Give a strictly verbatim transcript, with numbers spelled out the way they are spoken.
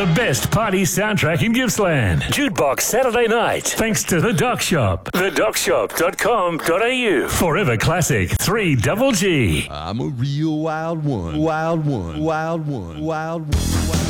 The best party soundtrack in Gippsland. Jukebox Saturday night. Thanks to The Doc Shop. the doc shop dot com dot a u. Forever Classic three double G. I'm a real wild one. Wild one. Wild one. Wild one. Wild one.